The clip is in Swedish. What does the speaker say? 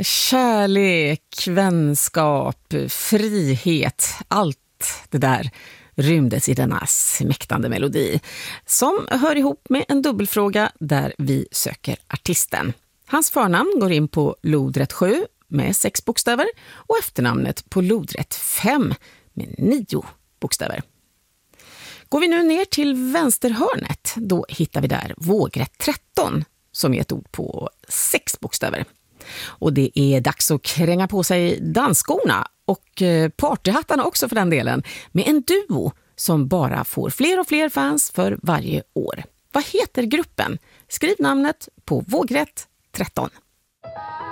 Kärlek, vänskap, frihet, allt det där rymdes i denna smäktande melodi som hör ihop med en dubbelfråga där vi söker artisten. Hans förnamn går in på lodrätt 7 med 6 bokstäver och efternamnet på lodrätt 5 med 9 bokstäver. Går vi nu ner till vänsterhörnet, då hittar vi där vågrätt 13 som är ett ord på 6 bokstäver. Och det är dags att kränga på sig dansskorna och partyhattarna också för den delen med en duo som bara får fler och fler fans för varje år. Vad heter gruppen? Skriv namnet på vågrätt 13.